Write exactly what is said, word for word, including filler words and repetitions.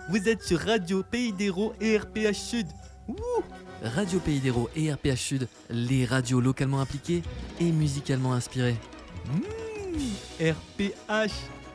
Vous êtes sur Radio Pays d'Hérault et R P H Sud. Ouh. Radio Pays d'Hérault et R P H Sud, les radios localement impliquées et musicalement inspirées. Mmh, R P H